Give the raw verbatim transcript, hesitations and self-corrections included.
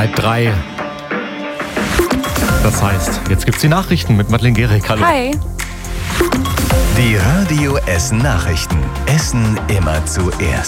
Halb drei. Das heißt, jetzt gibt's die Nachrichten mit Madeleine Gehrig. Hallo. Hi. Die Radio Essen Nachrichten. Essen immer zuerst.